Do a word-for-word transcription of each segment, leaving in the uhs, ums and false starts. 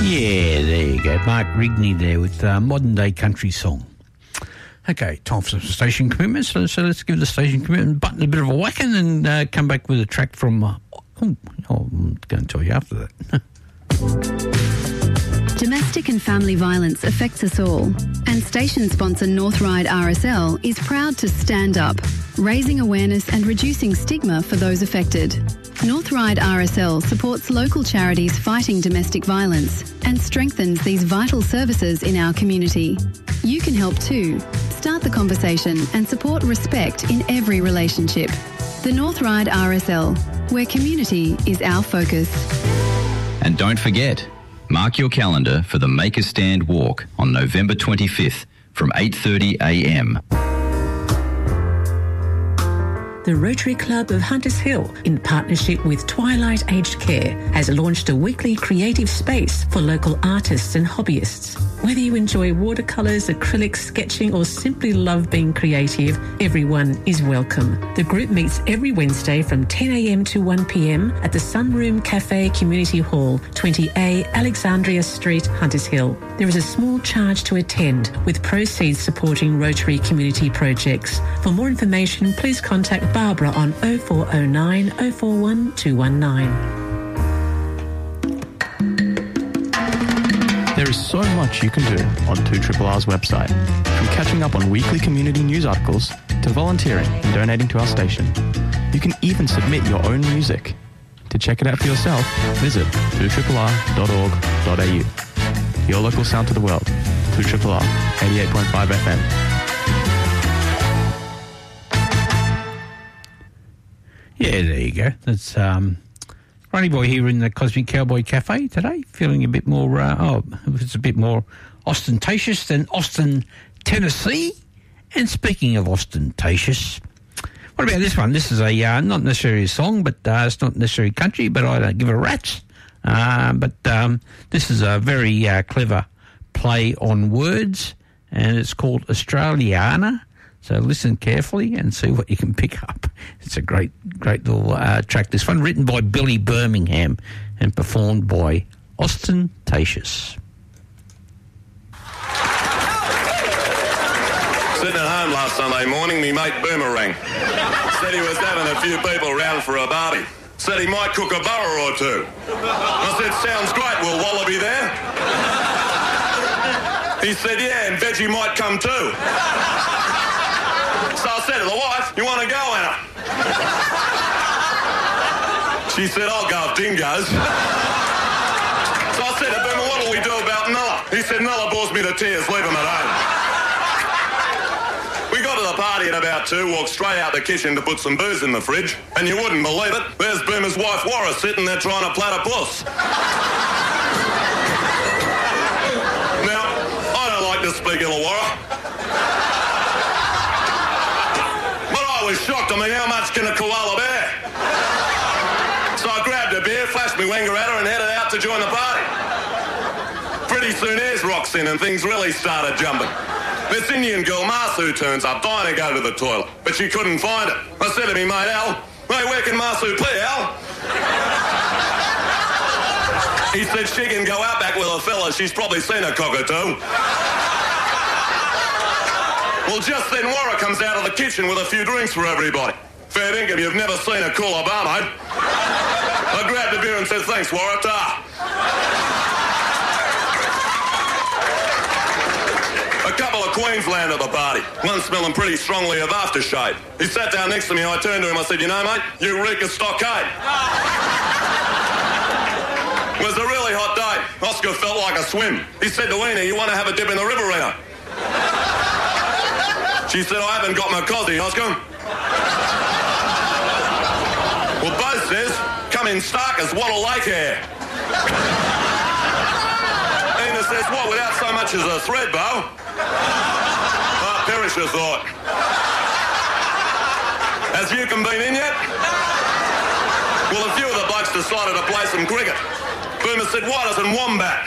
Yeah, there you go. Mark Rigney there with uh, Modern Day Country Song. Okay, time for some station commitments. So, so let's give the station commitment button a bit of a whacking and uh, come back with a track from... Uh, oh, I'm going to tell you after that. Domestic and family violence affects us all, and station sponsor North Ryde R S L is proud to stand up, raising awareness and reducing stigma for those affected. North Ryde R S L supports local charities fighting domestic violence and strengthens these vital services in our community. You can help too. Start the conversation and support respect in every relationship. The North Ryde R S L, where community is our focus. And don't forget, mark your calendar for the Make a Stand walk on November twenty-fifth from eight thirty a m. The Rotary Club of Hunters Hill, in partnership with Twilight Aged Care, has launched a weekly creative space for local artists and hobbyists. Whether you enjoy watercolours, acrylics, sketching, or simply love being creative, everyone is welcome. The group meets every Wednesday from ten a m to one p m at the Sunroom Cafe Community Hall, twenty A Alexandria Street, Hunters Hill. There is a small charge to attend, with proceeds supporting Rotary community projects. For more information, please contact Barbara on oh four oh nine, oh four one, two one nine. There is so much you can do on two R R R's website. From catching up on weekly community news articles to volunteering and donating to our station. You can even submit your own music. To check it out for yourself, visit two R R R dot org dot a u. Your local sound to the world. two R R R, eighty-eight point five F M. Yeah, there you go. That's um, Ronnie Boy here in the Cosmic Cowboy Cafe today, feeling a bit more, uh, oh, it's a bit more ostentatious than Austin, Tennessee. And speaking of ostentatious, what about this one? This is a, uh, not necessarily a song, but uh, it's not necessarily country, but I don't give a rat's. Uh, but um, this is a very uh, clever play on words, and it's called Australiana. So listen carefully and see what you can pick up. It's a great, great little uh, track. This one written by Billy Birmingham and performed by Ostentatious. Sitting at home last Sunday morning, me mate Boomerang said he was having a few people round for a barbie. Said he might cook a burra or two. I said, sounds great, will Wallaby there? He said, yeah, and Veggie might come too. So I said to the wife, you want to go, Anna? She said, I'll go with dingoes. So I said to Boomer, what will we do about Nulla? He said, Nulla bores me to tears, leave him at home. We got to the party at about two, walked straight out the kitchen to put some booze in the fridge, and you wouldn't believe it, there's Boomer's wife, Warra, sitting there trying to plait a puss. Now, I don't like to speak Illawarra, but I was shocked. I mean, how much can a koala bear? So I grabbed a beer, flashed my winger at her, and headed out to join the party. Pretty soon, Ayers rocks in, and things really started jumping. This Indian girl, Masu, turns up, dying to go to the toilet, but she couldn't find it. I said to me mate Al, mate, where can Masu be, Al? He said she can go out back with a fella, she's probably seen a cockatoo. Well, just then Warra comes out of the kitchen with a few drinks for everybody. Fair dinkum, you've never seen a cooler bar, mate. I grabbed a beer and said, thanks, Warra, ta. A couple of Queensland at the party, one smelling pretty strongly of aftershave. He sat down next to me, I turned to him, I said, you know, mate, you reek of stockade. It was a really hot day. Oscar felt like a swim. He said to Weena, you want to have a dip in the Riverina? She said, I haven't got my cosy, Oscar. Well, Bo says, come in stark as Wattle Lake hair. Ena says, what, without so much as a thread, Bo? Oh, perish your thought. Has you can been in yet? Well, a few of the blokes decided to play some cricket. Boomer said, why doesn't Wombat?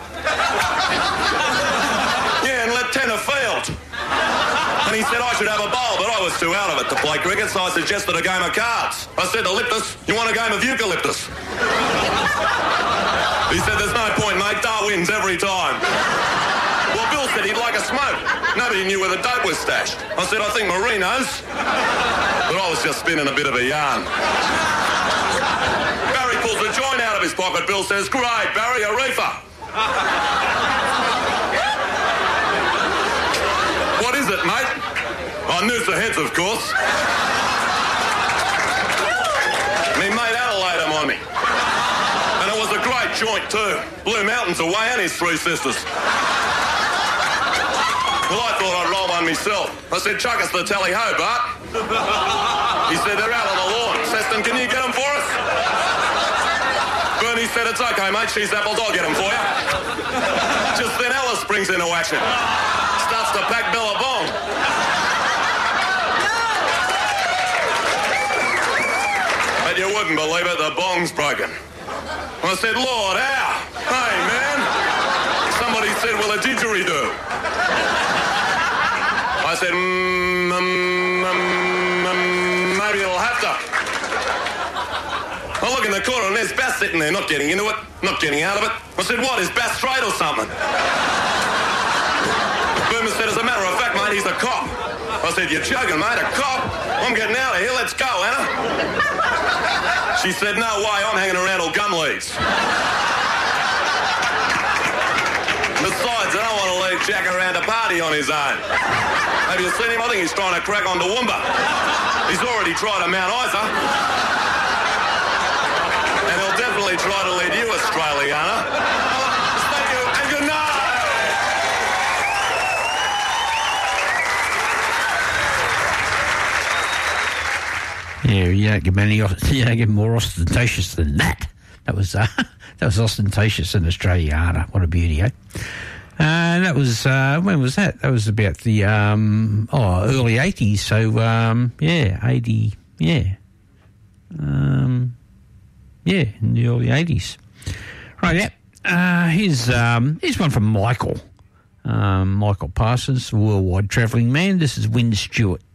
Yeah, and let Tenner field. And he said I should have a bowl, but I was too out of it to play cricket, so I suggested a game of cards. I said to Liptus, you want a game of eucalyptus? He said, there's no point, mate. Dar wins every time. Well, Bill said he'd like a smoke. Nobody knew where the dope was stashed. I said, I think Marie knows. But I was just spinning a bit of a yarn. Barry pulls a joint out of his pocket. Bill says, great, Barry, a reefer. What is it, mate? I noose the heads, of course. Me mate Adelaide him on me. And it was a great joint too. Blue Mountains away and his three sisters. Well, I thought I'd roll one myself. I said, chuck us the tally-ho, Bart. He said, they're out on the lawn. Seston, can you get them for us? Bernie said, it's okay, mate. She's apples, I'll get them for you. Just then Alice springs into action. Starts to pack Billabong. But you wouldn't believe it, the bong's broken. I said, Lord, how? Hey, man. Somebody said, well, a didgeridoo. I said, mm, mm, mm, mm, maybe it'll have to. I look in the corner and there's Bass sitting there, not getting into it, not getting out of it. I said, what, is Bass straight or something? Boomer said, as a matter of fact, mate, he's a cop. I said, you're joking, mate, a cop? I'm getting out of here, let's go, Anna. She said, no way, I'm hanging around till gum leaves. Besides, I don't want to leave Jack around a party on his own. Have you seen him? I think he's trying to crack on Toowoomba. He's already tried a Mount Isa. And he'll definitely try to lead you, Australiana. Thank you, and good night. Yeah, you don't get many, you don't get more ostentatious than that. That was uh, that was ostentatious in Australiana. What a beauty, eh? And uh, that was, uh, when was that? That was about the, um, oh, early eighties. So, um, yeah, eighty, yeah. Um, yeah, in the early eighties. Right, yeah. Uh, here's, um, here's one from Michael. Um, Michael Parsons, worldwide travelling man. This is Wynn Stewart.